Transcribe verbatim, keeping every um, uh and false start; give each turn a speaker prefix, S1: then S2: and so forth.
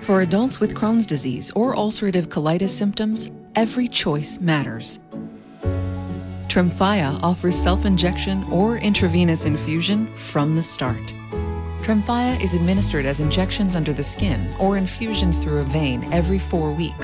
S1: For adults with Crohn's disease or ulcerative colitis symptoms, every choice matters. Tremfya offers self-injection or intravenous infusion from the start. Tremfya is administered as injections under the skin or infusions through a vein every four weeks.